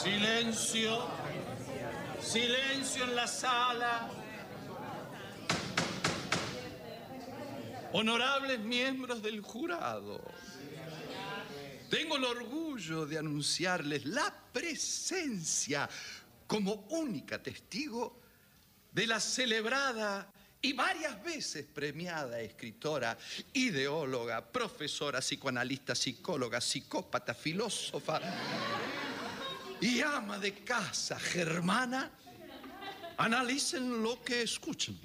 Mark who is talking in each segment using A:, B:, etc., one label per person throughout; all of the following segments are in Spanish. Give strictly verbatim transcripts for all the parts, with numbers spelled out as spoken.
A: Silencio. Silencio en la sala. Honorables miembros del jurado, tengo el orgullo de anunciarles la presencia como única testigo de la celebrada y varias veces premiada escritora, ideóloga, profesora, psicoanalista, psicóloga, psicópata, filósofa y ama de casa germana. Analicen lo que escuchen.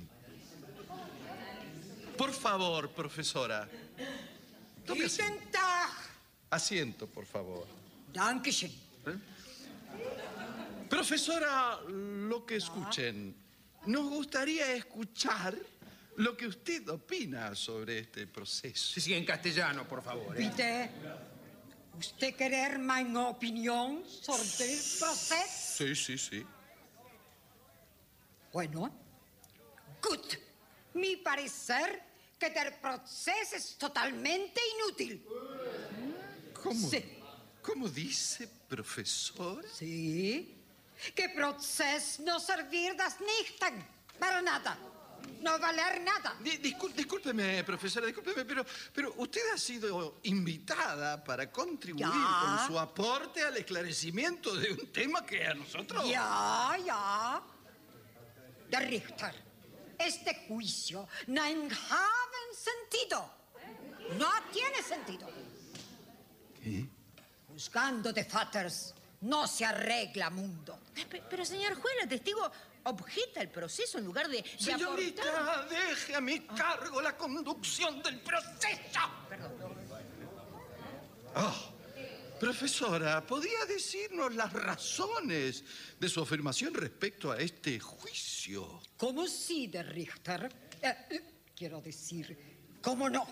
A: Por favor, profesora. Tome asiento. Asiento, por favor.
B: Dankeschön.
A: ¿Eh? Profesora, lo que escuchen. Nos gustaría escuchar lo que usted opina sobre este proceso.
C: Sí, sí, en castellano, por favor. ¿eh?
B: Bitte. ¿Usted querer mi opinión sobre el proceso?
A: Sí, sí, sí.
B: Bueno. Gut. Mi parecer que el proceso es totalmente inútil.
A: ¿Cómo?
B: Sí.
A: ¿Cómo dice, profesor?
B: Sí. Que proceso no servir das nichten para nada. No valer nada.
A: Di- discul- discúlpeme, profesora, discúlpeme, pero, pero usted ha sido invitada para contribuir
B: Ya.
A: con su aporte al esclarecimiento de un tema que a nosotros...
B: Ya, ya. Der Richter. Este juicio no have sentido. No tiene sentido.
A: ¿Qué?
B: Juzgando de Vaters no se arregla mundo.
D: Pe- Pero, señor juez, la testigo objeta el proceso en lugar de, de
A: Señorita,
D: aportar.
A: deje a mi cargo la conducción del proceso. Oh, profesora, ¿podría decirnos las razones de su afirmación respecto a este juicio?
B: ¿Cómo sí, de Richter? Eh, eh, quiero decir, ¿cómo no?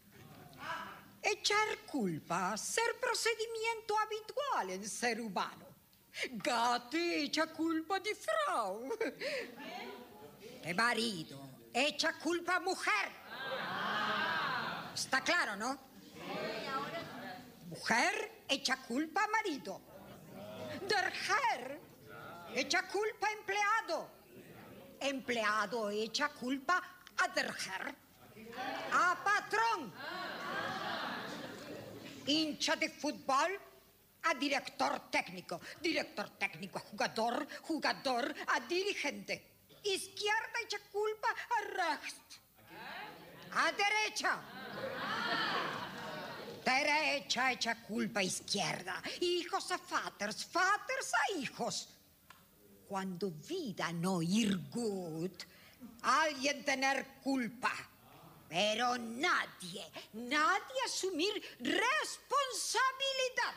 B: Echar culpa, ser procedimiento habitual en ser humano. Gatti echa culpa di Frau. De marido echa culpa a mujer. Está claro, ¿no? Mujer echa culpa a marido. Der Herr echa culpa a empleado. Empleado echa culpa a der Herr. A patrón. Hincha de fútbol a director técnico. Director técnico a jugador. Jugador a dirigente. Izquierda echa culpa a rechts. A derecha. Derecha echa culpa a izquierda. Hijos a vaters, vaters a hijos. Cuando vida no ir gut, alguien tener culpa. Pero nadie, nadie asumir responsabilidad.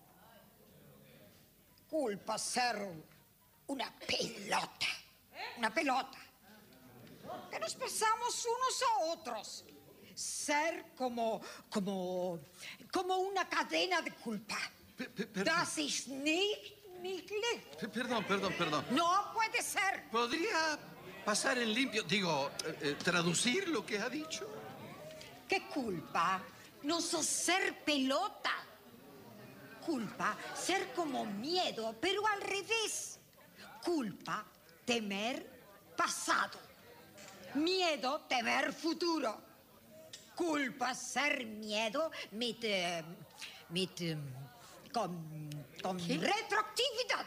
B: Culpa ser una pelota. Una pelota. Que nos pasamos unos a otros. Ser como, como, como una cadena de culpa.
A: Pe- pe- perdón.
B: Das ist nicht, nicht leicht.
A: Pe- Perdón, perdón, perdón.
B: No puede ser.
A: ¿Podría pasar en limpio, digo, eh, eh, traducir lo que ha dicho?
B: ¿Qué culpa? No sos ser pelota. Culpa, ser como miedo, pero al revés. Culpa, temer pasado. Miedo, temer futuro. Culpa, ser miedo, mit, eh, mit, eh, con, con retroactividad.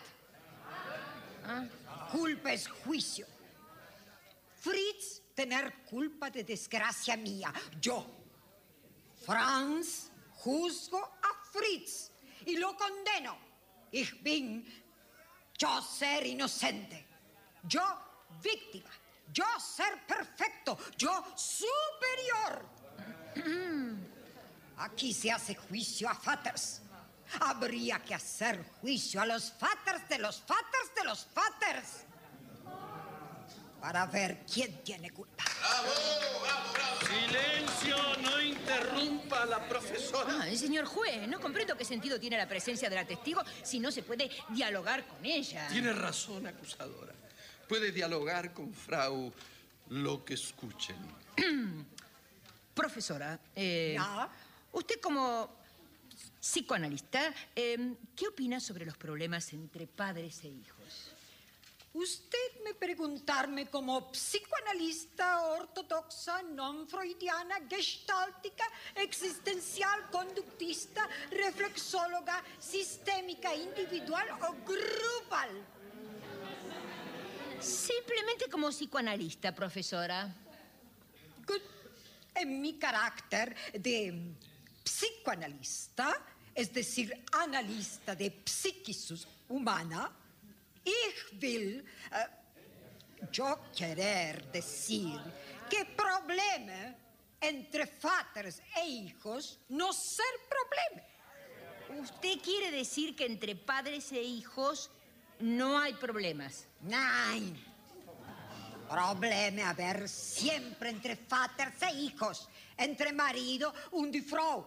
B: Culpa es juicio. Fritz, tener culpa de desgracia mía. Yo, Franz, juzgo a Fritz y lo condeno. Ich bin, yo ser inocente. Yo, víctima. Yo ser perfecto. Yo superior. Aquí se hace juicio a vaters. Habría que hacer juicio a los vaters de los vaters de los vaters. Para ver quién tiene culpa.
A: Silencio, no interrumpa a la profesora.
D: Ay, señor juez, no comprendo qué sentido tiene la presencia de la testigo si no se puede dialogar con ella.
A: Tiene razón, acusadora. Puede dialogar con Frau lo que escuchen.
D: Profesora, eh,
B: ¿Ya?
D: usted como psicoanalista, eh, ¿qué opina sobre los problemas entre padres e hijos?
B: Usted me preguntarme como psicoanalista ortodoxa, non freudiana, gestáltica, existencial, conductista, reflexóloga, sistémica, individual o grupal.
D: Simplemente como psicoanalista, profesora.
B: Good. En mi carácter de psicoanalista, es decir, analista de psiquis humana, ich will, uh, yo querer decir que problema entre padres e hijos no ser problema.
D: ¿Usted quiere decir que entre padres e hijos no hay problemas?
B: Nein. Problema haber siempre entre padres e hijos, entre marido und die Frau.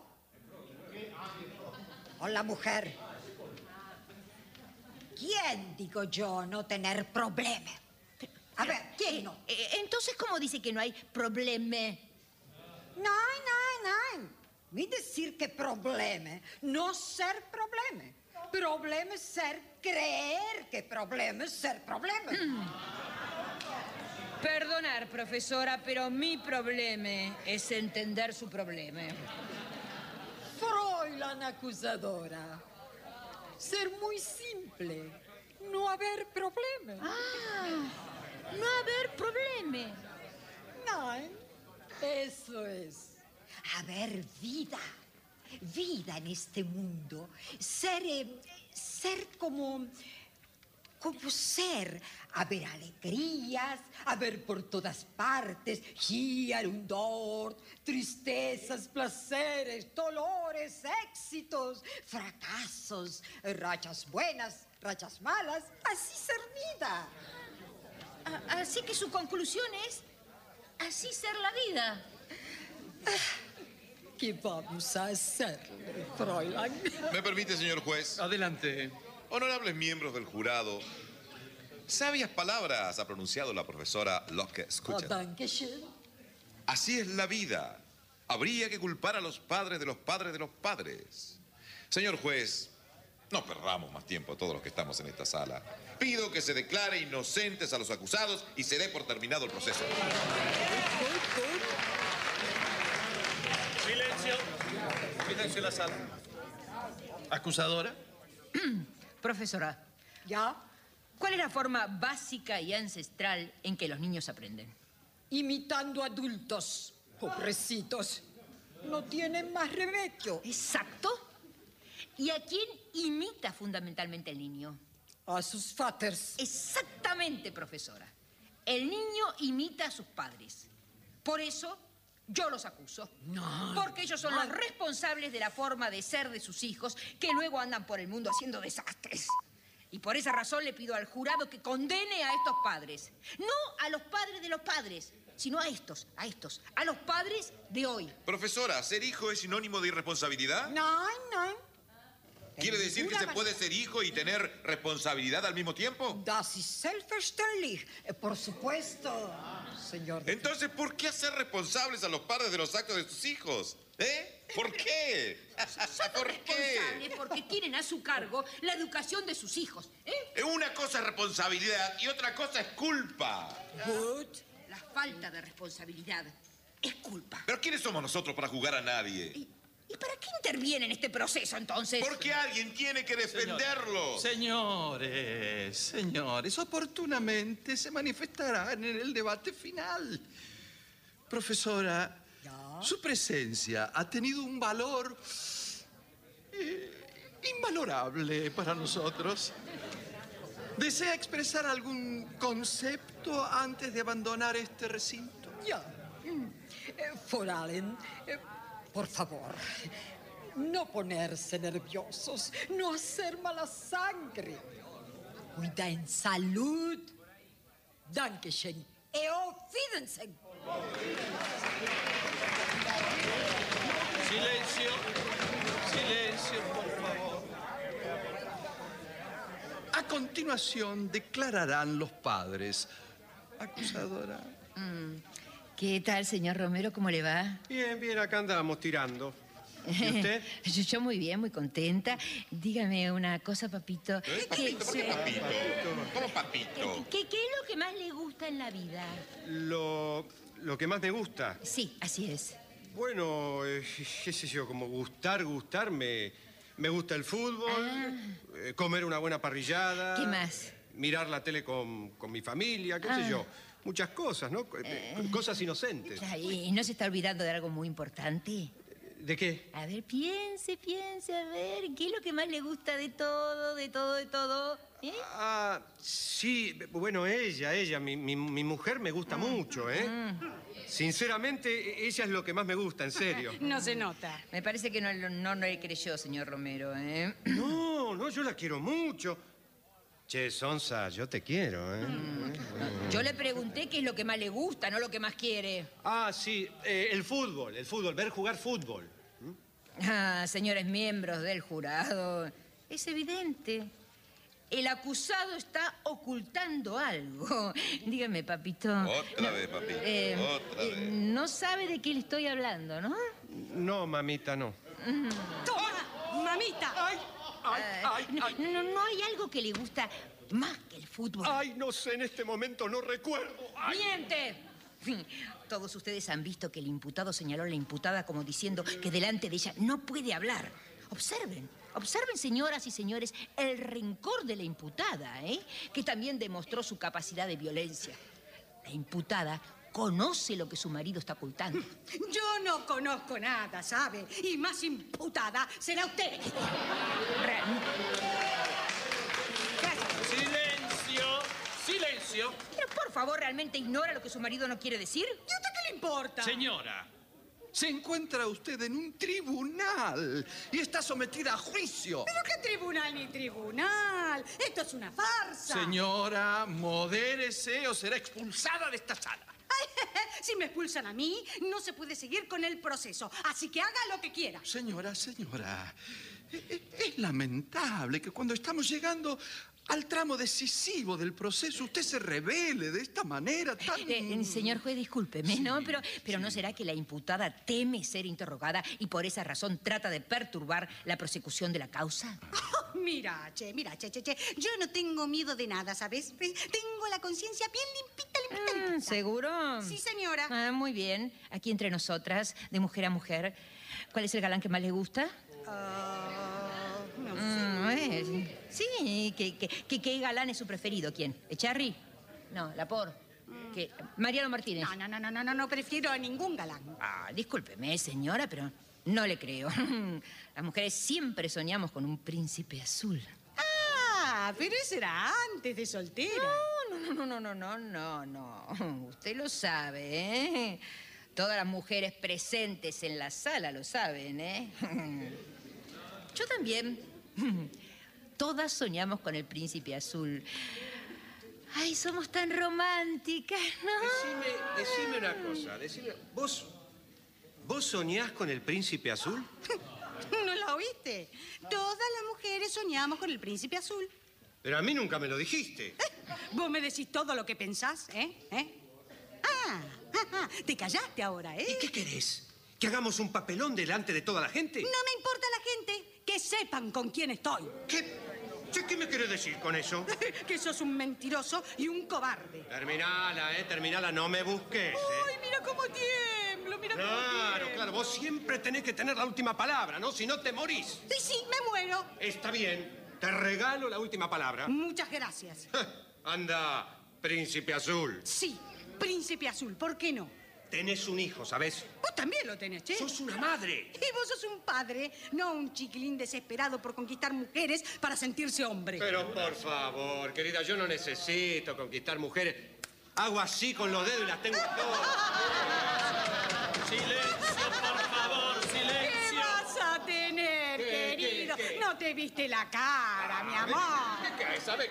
B: O la mujer. ¿Quién, digo yo, no tener problema? A ver, ¿quién no?
D: Eh, entonces, ¿cómo dice que no hay problema?
B: Nein, nein, nein. Mi decir que problema, no ser problema. Problema es ser creer que problema es ser problema.
D: Mm. Perdonar, profesora, pero mi problema es entender su problema.
B: Fräulein acusadora. Ser muy simple. No haber problema.
D: Ah, no haber problema.
B: Nein, eso es. Haber vida. Vida en este mundo. Ser, eh, ser como... Como ser, haber alegrías, haber por todas partes, hier und dort, tristezas, placeres, dolores, éxitos, fracasos, rachas buenas, rachas malas, así ser vida.
D: A- así que su conclusión es así ser la vida.
B: ¿Qué vamos a hacer, Fräulein?
E: ¿Me permite, señor juez?
A: Adelante.
E: Honorables miembros del jurado, sabias palabras ha pronunciado la profesora Locke.
B: Oh,
E: Escuchen.
B: danke schön.
E: Así es la vida. Habría que culpar a los padres de los padres de los padres. Señor juez, no perdamos más tiempo todos los que estamos en esta sala. Pido que se declare inocentes a los acusados y se dé por terminado el proceso.
A: Silencio. Silencio en la sala. Acusadora.
D: Profesora,
B: ¿Ya?
D: ¿cuál es la forma básica y ancestral en que los niños aprenden?
B: Imitando adultos, pobrecitos. No tienen más remedio.
D: Exacto. ¿Y a quién imita fundamentalmente el niño?
B: A sus fathers.
D: Exactamente, profesora. El niño imita a sus padres. Por eso yo los acuso.
B: No.
D: Porque ellos son los responsables de la forma de ser de sus hijos, que luego andan por el mundo haciendo desastres. Y por esa razón le pido al jurado que condene a estos padres. No a los padres de los padres, sino a estos, a estos, a los padres de hoy.
E: Profesora, ¿ser hijo es sinónimo de irresponsabilidad?
B: No, no.
E: ¿Quiere decir que se puede ser hijo y tener responsabilidad al mismo tiempo?
B: Das ist selbstverständlich. Eh, Por supuesto, señor.
E: Entonces, ¿por qué hacer responsables a los padres de los actos de sus hijos? ¿Eh? ¿Por qué? ¿Por qué?
D: Responsables porque tienen a su cargo la educación de sus hijos. ¿eh?
E: Una cosa es responsabilidad y otra cosa es culpa.
B: Good.
D: La falta de responsabilidad es culpa.
E: ¿Pero quiénes somos nosotros para juzgar a nadie?
D: ¿Y, ¿y para qué interviene en este proceso, entonces?
E: Porque alguien tiene que defenderlo.
A: Señores, señores, oportunamente se manifestarán en el debate final. Profesora,
B: ¿Ya?
A: su presencia ha tenido un valor eh, invalorable para nosotros. ¿Desea expresar algún concepto antes de abandonar este recinto?
B: Ya. Mm. Eh, Fräulein, eh, por favor, no ponerse nerviosos, no hacer mala sangre. Cuida en salud. Dankeschön. E auf Wiedersehen.
A: Silencio, silencio, por favor. A continuación declararán los padres. Acusadora.
D: Mm. ¿Qué tal, señor Romero? ¿Cómo le va?
C: Bien, bien, acá andábamos tirando.
F: ¿Y usted?
D: Yo, yo muy bien, muy contenta. Dígame una cosa, papito.
E: ¿Eh?
D: ¿Qué,
E: Papito, ¿por qué papito? ¿Cómo papito?
D: ¿qué, qué es lo que más le gusta en la vida?
F: Lo, lo que más me gusta.
D: Sí, así es.
F: Bueno, eh, qué sé yo, como gustar, gustar, me, me gusta el fútbol,
D: Ah.
F: eh, comer una buena parrillada.
D: ¿Qué más?
F: Mirar la tele con, con mi familia, qué
D: Ah.
F: sé yo. Muchas cosas, ¿no? Eh, Cosas inocentes.
D: Ay, ¿no se está olvidando de algo muy importante?
F: ¿De qué?
D: A ver, piense, piense, a ver, ¿qué es lo que más le gusta de todo, de todo, de todo? ¿Eh?
F: Ah, sí, bueno, ella, ella, mi, mi, mi mujer me gusta mucho, ¿eh? Sinceramente, ella es lo que más me gusta, en serio.
B: No se nota.
D: Me parece que no, no, no le creyó, señor Romero, ¿eh?
F: No, no, yo la quiero mucho. Che, Sonsa, yo te quiero, ¿eh?
D: Yo le pregunté qué es lo que más le gusta, no lo que más quiere.
F: Ah, sí, eh, el fútbol, el fútbol, ver jugar fútbol.
D: Ah, señores miembros del jurado, es evidente. El acusado está ocultando algo. Dígame, papito.
E: Otra vez, papito,
D: Eh,
E: otra
D: eh,
E: vez.
D: no sabe de qué le estoy hablando, ¿no?
F: No, mamita, no.
B: ¡Toma, mamita!
F: ¡Ay! ¡Ay, ay,
D: No,
F: ay!
D: no, no hay algo que le gusta más que el fútbol.
F: ¡Ay, no sé, en este momento no recuerdo! ¡Ay!
D: ¡Miente! Todos ustedes han visto que el imputado señaló a la imputada como diciendo que delante de ella no puede hablar. Observen, observen, señoras y señores, el rencor de la imputada, ¿eh? Que también demostró su capacidad de violencia. La imputada conoce lo que su marido está ocultando.
B: Yo no conozco nada, ¿sabe? Y más imputada será usted.
D: Realmente.
G: ¡Silencio! ¡Silencio!
D: Pero por favor, ¿realmente ignora lo que su marido no quiere decir?
B: ¿Y a usted qué le importa?
G: Señora,
A: Se encuentra usted en un tribunal y está sometida a juicio.
B: ¿Pero qué tribunal ni tribunal? Esto es una farsa.
A: Señora, modérese o será expulsada de esta sala.
B: Si me expulsan a mí, no se puede seguir con el proceso. Así que haga lo que quiera.
A: Señora, señora, e- e- es lamentable que cuando estamos llegando al tramo decisivo del proceso usted se revele de esta manera tan...
D: Eh, señor juez, discúlpeme, ¿no? Pero, pero ¿no será que la imputada teme ser interrogada y por esa razón trata de perturbar la prosecución de la causa?
B: Oh, mira, che, mira, che, che, che. Yo no tengo miedo de nada, ¿sabes? Tengo la conciencia bien limpita, limpita,
D: Ah,
B: limpita.
D: ¿seguro?
B: Sí, señora.
D: Ah, muy bien. Aquí entre nosotras, de mujer a mujer, ¿cuál es el galán que más le gusta?
B: Ah, no sé.
D: Mm, eh, sí, ¿qué, qué, qué, qué galán es su preferido? ¿Quién? ¿Echarri? No, Lapor. ¿Qué? Mariano Martínez.
B: No, no, no, no, no, no, no prefiero a ningún galán.
D: Ah, discúlpeme, señora, pero no le creo. Las mujeres siempre soñamos con un príncipe azul.
B: Ah, pero eso era antes de soltera.
D: No, no, no, no, no, no, no, no. Usted lo sabe, ¿eh? Todas las mujeres presentes en la sala lo saben, ¿eh? Yo también. Todas soñamos con el príncipe azul. Ay, somos tan románticas, ¿no?
F: Decime, decime una cosa, decime... ¿Vos, ¿Vos soñás con el príncipe azul?
B: ¿No la oíste? Todas las mujeres soñamos con el príncipe azul.
F: Pero a mí nunca me lo dijiste.
B: Vos me decís todo lo que pensás, ¿eh? ¿Eh? Ah, ajá, te callaste ahora, ¿eh?
F: ¿Y qué querés? ¿Que hagamos un papelón delante de toda la gente?
B: No me importa la gente, que sepan con quién estoy.
F: ¿Qué, ¿Qué, qué me querés decir con eso?
B: Que sos un mentiroso y un cobarde.
F: Terminala, ¿eh? Terminala, no me busques, ¿eh?
B: Ay, mira cómo tiemblo, mira cómo
F: Claro,
B: tiemblo.
F: claro, vos siempre tenés que tener la última palabra, ¿no? Si no te morís.
B: Sí, sí, me muero.
F: Está bien, te regalo la última palabra.
B: Muchas gracias.
F: Anda, príncipe azul.
B: Sí, príncipe azul, ¿por qué no?
F: Tenés un hijo, ¿sabés?
B: Vos también lo tenés, che.
F: Sos una madre.
B: Y vos sos un padre, no un chiquilín desesperado por conquistar mujeres para sentirse hombre.
F: Pero por favor, querida, yo no necesito conquistar mujeres. Hago así con los dedos y las tengo todas.
G: silencio, por favor,
B: ¿Qué
G: silencio.
B: vas a tener,
F: ¿Qué,
B: querido?
F: qué, qué?
B: No te viste la cara, mi amor.
F: ¿Qué querés, sabés?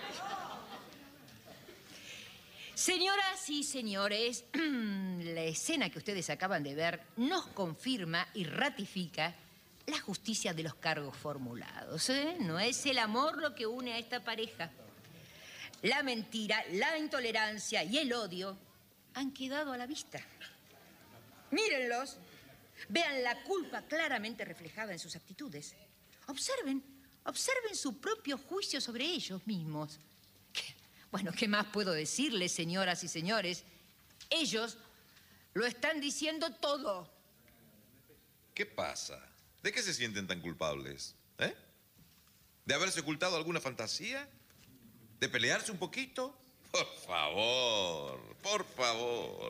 D: Señoras y señores, la escena que ustedes acaban de ver nos confirma y ratifica la justicia de los cargos formulados, ¿eh? No es el amor lo que une a esta pareja. La mentira, la intolerancia y el odio han quedado a la vista. Mírenlos. Vean la culpa claramente reflejada en sus actitudes. Observen, observen su propio juicio sobre ellos mismos. ¿Qué? Bueno, ¿qué más puedo decirles, señoras y señores? Ellos lo están diciendo todo.
E: ¿Qué pasa? ¿De qué se sienten tan culpables? ¿Eh? ¿De haberse ocultado alguna fantasía? ¿De pelearse un poquito? Por favor, por favor.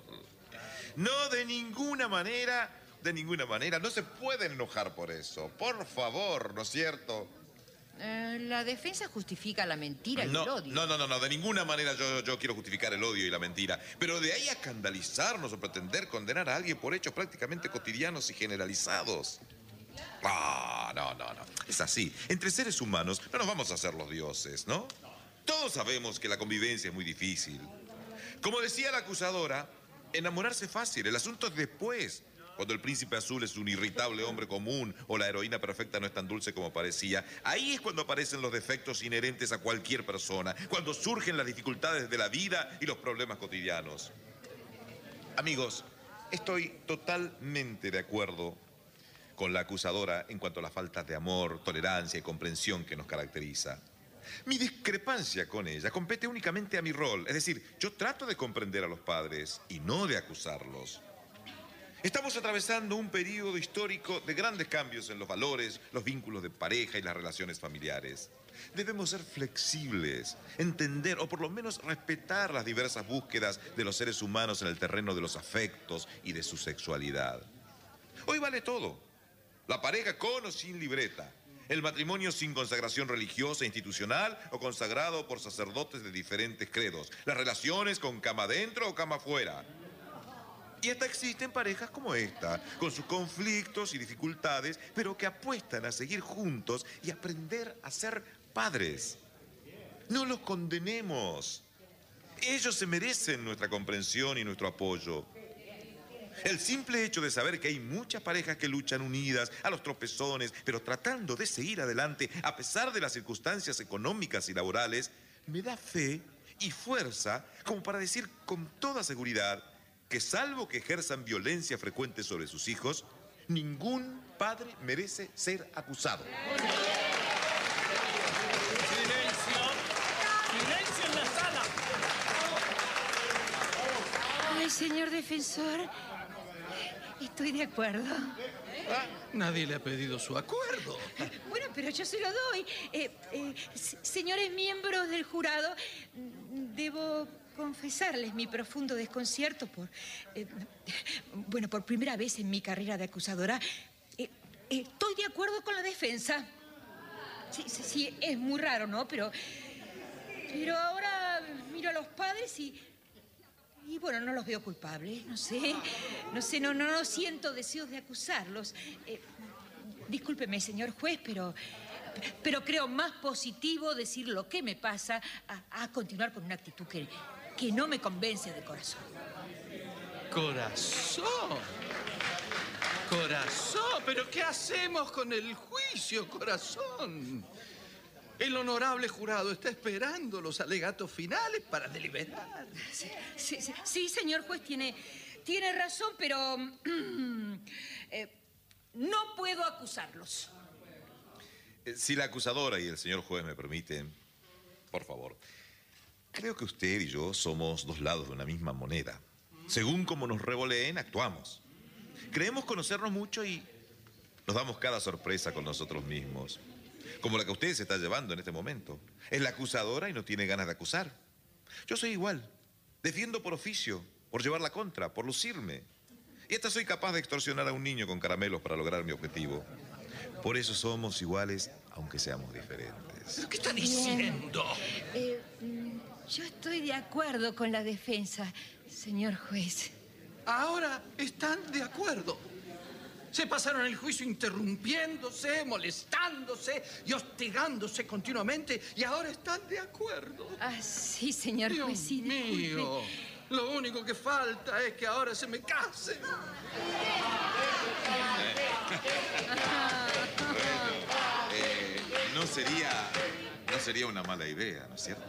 E: No, de ninguna manera, de ninguna manera. No se pueden enojar por eso. Por favor, ¿no es cierto?
D: Eh, la defensa justifica la mentira y
E: No,
D: el odio.
E: no, no, no, no, de ninguna manera yo, yo quiero justificar el odio y la mentira. Pero de ahí a escandalizarnos o pretender condenar a alguien por hechos prácticamente cotidianos y generalizados. Ah, no, no, no. Es así. Entre seres humanos no nos vamos a hacer los dioses, ¿no? Todos sabemos que la convivencia es muy difícil. Como decía la acusadora, enamorarse es fácil. El asunto es después. Cuando el príncipe azul es un irritable hombre común o la heroína perfecta no es tan dulce como parecía, ahí es cuando aparecen los defectos inherentes a cualquier persona, cuando surgen las dificultades de la vida y los problemas cotidianos. Amigos, estoy totalmente de acuerdo con la acusadora en cuanto a la falta de amor, tolerancia y comprensión que nos caracteriza. Mi discrepancia con ella compete únicamente a mi rol, es decir, yo trato de comprender a los padres y no de acusarlos. Estamos atravesando un periodo histórico de grandes cambios en los valores, los vínculos de pareja y las relaciones familiares. Debemos ser flexibles, entender o por lo menos respetar las diversas búsquedas de los seres humanos en el terreno de los afectos y de su sexualidad. Hoy vale todo. La pareja con o sin libreta. El matrimonio sin consagración religiosa e institucional o consagrado por sacerdotes de diferentes credos. Las relaciones con cama adentro o cama afuera. Y hasta existen parejas como esta, con sus conflictos y dificultades, pero que apuestan a seguir juntos y aprender a ser padres. No los condenemos. Ellos se merecen nuestra comprensión y nuestro apoyo. El simple hecho de saber que hay muchas parejas que luchan unidas a los tropezones, pero tratando de seguir adelante a pesar de las circunstancias económicas y laborales, me da fe y fuerza como para decir con toda seguridad que salvo que ejerzan violencia frecuente sobre sus hijos, ningún padre merece ser acusado.
G: Silencio. Silencio en la sala.
D: Ay, señor defensor, estoy de acuerdo.
A: Ah, nadie le ha pedido su acuerdo.
D: Bueno, pero yo se lo doy. Eh, eh, se- señores miembros del jurado, debo confesarles mi profundo desconcierto por... eh, bueno, por primera vez en mi carrera de acusadora, eh, eh, estoy de acuerdo con la defensa. Sí, sí, sí, es muy raro, ¿no? Pero, pero ahora miro a los padres y... Y bueno, no los veo culpables, no sé. No sé, no, no, no siento deseos de acusarlos. Eh, discúlpeme, señor juez, pero... Pero creo más positivo decir lo que me pasa a, a continuar con una actitud que, que no me convence de corazón.
A: Corazón. Corazón. ¿Pero qué hacemos con el juicio, corazón? El honorable jurado está esperando los alegatos finales para deliberar.
D: Sí, sí, sí, sí, señor juez, tiene, tiene razón, pero eh, no puedo acusarlos.
E: Eh, Si la acusadora y el señor juez me permiten, por favor. Creo que usted y yo somos dos lados de una misma moneda. Según como nos revoleen, actuamos. Creemos conocernos mucho y nos damos cada sorpresa con nosotros mismos. Como la que usted se está llevando en este momento. Es la acusadora y no tiene ganas de acusar. Yo soy igual. Defiendo por oficio, por llevar la contra, por lucirme. Y hasta soy capaz de extorsionar a un niño con caramelos para lograr mi objetivo. Por eso somos iguales, aunque seamos diferentes.
A: ¿Pero qué está diciendo?
D: Eh, mm, yo estoy de acuerdo con la defensa, señor juez.
A: Ahora están de acuerdo. Se pasaron el juicio interrumpiéndose, molestándose y hostigándose continuamente y ahora están de acuerdo.
D: Ah, sí, señor
A: Dios
D: juez, sí, disculpe.
A: mío, lo único que falta es que ahora se me casen.
E: Eh, no sería, no sería una mala idea, ¿no es cierto?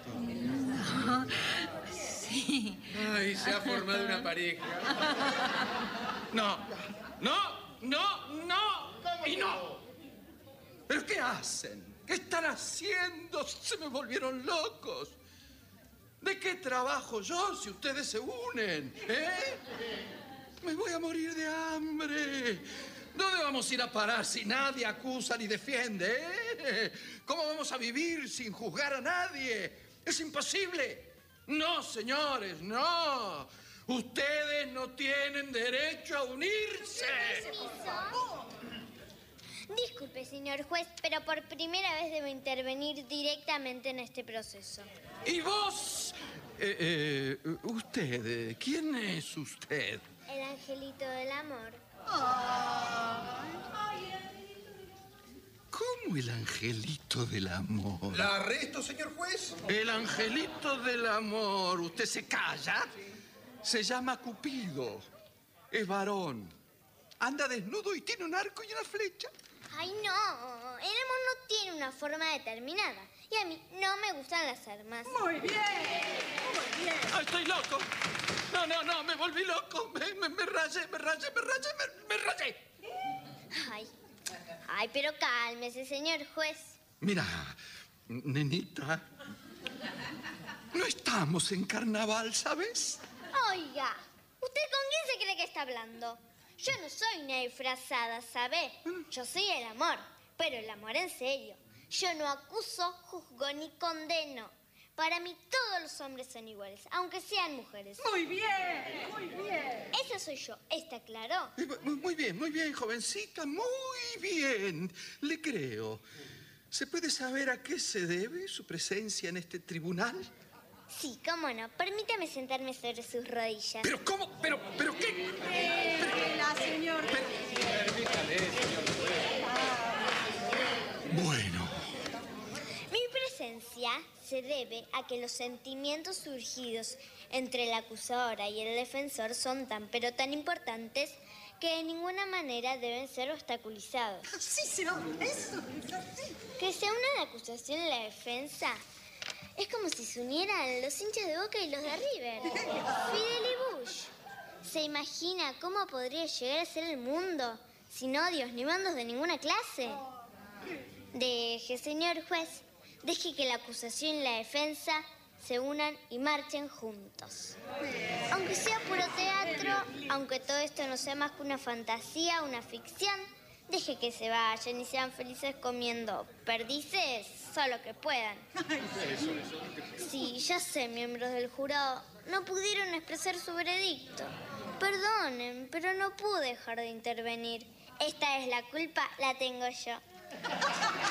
D: Sí.
C: Ay, se ha formado una pareja.
A: No, no, no, no, no y no. ¿Pero qué hacen? ¿Qué están haciendo? Se me volvieron locos. ¿De qué trabajo yo si ustedes se unen? ¿Eh? Me voy a morir de hambre. ¿Dónde vamos a ir a parar si nadie acusa ni defiende? ¿Eh? ¿Cómo vamos a vivir sin juzgar a nadie? Es imposible. No, señores, no. Ustedes no tienen derecho a unirse.
H: Disculpe, señor juez, pero por primera vez debo intervenir directamente en este proceso.
A: ¿Y vos? Eh, eh, usted, ¿quién es usted?
H: El angelito del amor.
A: ¿Cómo el angelito del amor?
C: ¿La arresto, señor juez?
A: El angelito del amor. ¿Usted se calla? Se llama Cupido. Es varón. Anda desnudo y tiene un arco y una flecha.
H: Ay, no. El amor no tiene una forma determinada. Y a mí no me gustan las armas.
B: Muy bien, muy bien.
A: Ah, estoy loco. No, no, no, me volví loco. Me, me, me rayé, me rayé, me rayé, me, me rayé.
H: Ay, ay, pero cálmese, señor juez.
A: Mira, nenita, no estamos en carnaval, ¿sabes?
H: Oiga, ¿usted con quién se cree que está hablando? Yo no soy una disfrazada, ¿sabe? Yo soy el amor, pero el amor en serio. Yo no acuso, juzgo ni condeno. Para mí todos los hombres son iguales, aunque sean mujeres.
B: Muy bien, muy bien.
H: Esa soy yo, ¿está claro?
A: Eh, mu- Muy bien, muy bien, jovencita, muy bien. Le creo. ¿Se puede saber a qué se debe su presencia en este tribunal?
H: Sí, cómo no. Permítame sentarme sobre sus rodillas.
A: ¿Pero cómo? ¿Pero, pero qué?
B: La señora.
A: Bueno,
H: Mi presencia se debe a que los sentimientos surgidos entre la acusadora y el defensor son tan pero tan importantes que de ninguna manera deben ser obstaculizados.
B: Sí, señor, eso es así.
H: Que se una la acusación y la defensa es como si se unieran los hinchas de Boca y los de River. Fidel y Bush. ¿Se imagina cómo podría llegar a ser el mundo sin odios ni mandos de ninguna clase? Deje, señor juez, deje que la acusación y la defensa se unan y marchen juntos. Aunque sea puro teatro, aunque todo esto no sea más que una fantasía, una ficción, deje que se vayan y sean felices comiendo perdices solo que puedan. Sí, ya sé, miembros del jurado, no pudieron expresar su veredicto. Perdonen, pero no pude dejar de intervenir. Esta es la culpa, la tengo yo.